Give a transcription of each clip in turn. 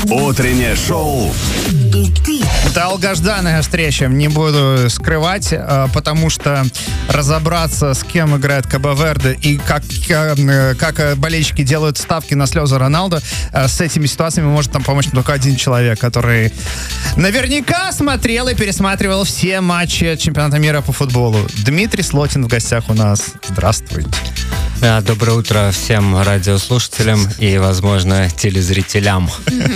Утреннее шоу. Долгожданная встреча, не буду скрывать, потому что разобраться, с кем играет Кабо-Верде и как болельщики делают ставки на слезы Роналдо, с этими ситуациями может нам помочь только один человек, который наверняка смотрел и пересматривал все матчи чемпионата мира по футболу. Дмитрий Слотин в гостях у нас. Здравствуйте. Да, доброе утро всем радиослушателям и, возможно, телезрителям.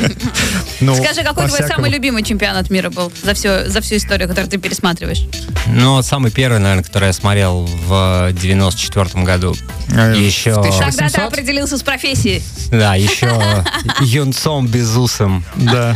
Скажи, какой твой самый любимый чемпионат мира был за всю историю, которую ты пересматриваешь? Ну, самый первый, наверное, который я смотрел в 94-м году. Еще... Тогда ты определился с профессией. Да, еще юнцом безусым. Да.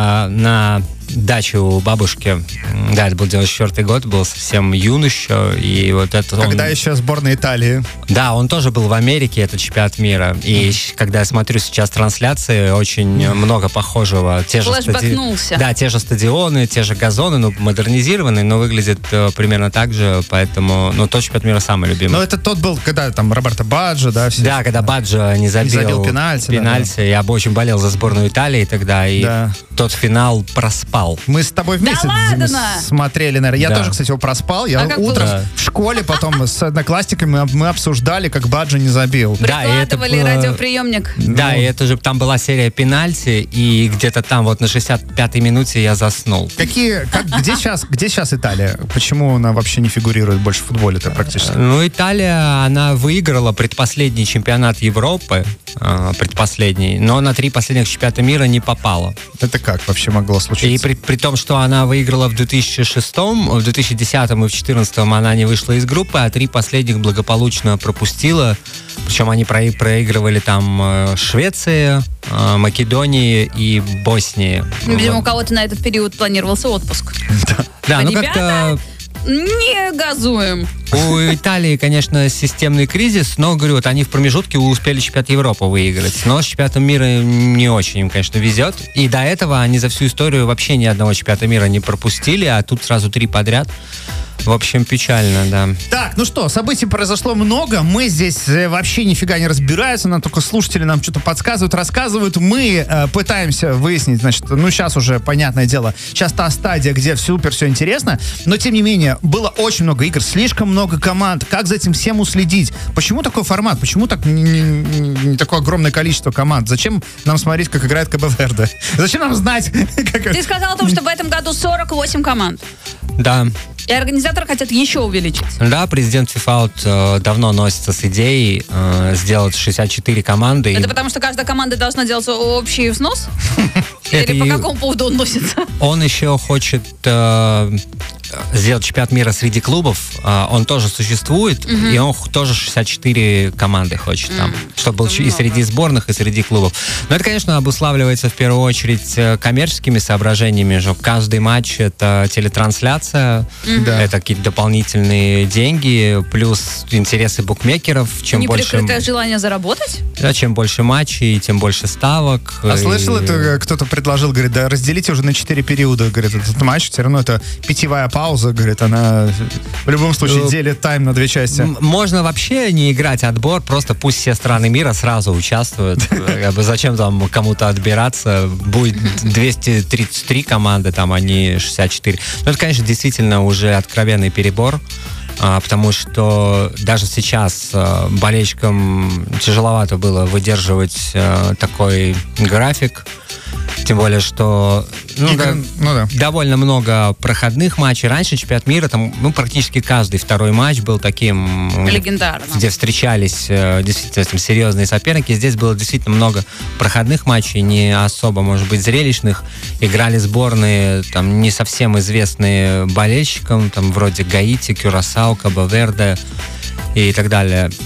На даче у бабушки. Да, это был 94-й год, был совсем юн еще. И вот это Когда еще сборная Италии. Да, он тоже был в Америке, этот чемпионат мира. И когда я смотрю сейчас трансляции, очень много похожего. Флэшбэкнулся. Да, те же стадионы, те же газоны, ну, модернизированные, но выглядит примерно так же. Поэтому, ну, тот чемпионат мира самый любимый. Но это тот был, когда там Роберто Баджо, да? Все. Да, когда Баджо не забил пенальти. Да. Я бы очень болел за сборную Италии тогда, и тот финал проспал. Мы с тобой вместе смотрели, наверное. Я тоже, кстати, его проспал. Я утром в школе потом с одноклассниками мы обсуждали, как Баджо не забил. Прикладывали радиоприемник. Да, и это же там была серия пенальти, и где-то там вот на 65-й минуте я заснул. Где сейчас Италия? Почему она вообще не фигурирует больше в футболе-то практически? Ну, Италия, она выиграла предпоследний чемпионат Европы, предпоследний, но на 3 последних чемпионата мира не попала. Это как вообще могло случиться? И при том, что она выиграла в 2006-м, в 2010-м и в 2014-м она не вышла из группы, а 3 последних благополучно пропустила. Причем они проигрывали там Швеции, Македонии и Боснии. Видимо, у кого-то на этот период планировался отпуск. Да, ну ребята, как-то... Не газуем. У Италии, конечно, системный кризис, но, говорю, вот они в промежутке успели чемпионат Европы выиграть. Но с чемпионатом мира не очень им, конечно, везет. И до этого они за всю историю вообще ни одного чемпионата мира не пропустили, а тут сразу 3 подряд. В общем, печально, да. Так, ну что, событий произошло много. Мы здесь вообще нифига не разбираются. Нам только слушатели нам что-то подсказывают, рассказывают. Мы пытаемся выяснить, значит, ну сейчас уже, понятное дело, сейчас та стадия, где супер все интересно. Но, тем не менее, было очень много игр, слишком много команд. Как за этим всем уследить? Почему такой формат? Почему так не такое огромное количество команд? Зачем нам смотреть, как играет Кабо-Верде? Зачем нам знать, как... Ты сказал о том, что в этом году 48 команд. Да. И организаторы хотят еще увеличить. Да, президент FIFA вот, давно носится с идеей сделать 64 команды. Это потому, что каждая команда должна делать общий взнос? Или по какому поводу он носится? Он еще хочет сделать чемпионат мира среди клубов. Он тоже существует, и он тоже 64 команды хочет там, чтобы был и среди сборных, и среди клубов. Но это, конечно, обуславливается в первую очередь коммерческими соображениями, что каждый матч — это телетрансляция, это какие-то дополнительные деньги, плюс интересы букмекеров. Чем больше... Неприкрытое желание заработать? Да, чем больше матчей, тем больше ставок. А слышал, это кто-то предложил, говорит, да разделите уже на 4 периода, говорит, этот матч, все равно это питьевая пауза, говорит, она в любом случае делит тайм на 2 части. Можно вообще не играть отбор, просто пусть все страны мира сразу участвуют. Зачем там кому-то отбираться? Будет 233 команды, там, а не 64. Но это, конечно, действительно уже откровенный перебор, потому что даже сейчас болельщикам тяжеловато было выдерживать такой график. Тем более, что довольно много проходных матчей. Раньше чемпионат мира, там, практически каждый второй матч был таким... Легендарным. Где встречались действительно серьезные соперники. Здесь было действительно много проходных матчей, не особо, может быть, зрелищных. Играли сборные, там, не совсем известные болельщикам, там, вроде Гаити, Кюрасао, Кабо-Верде и так далее.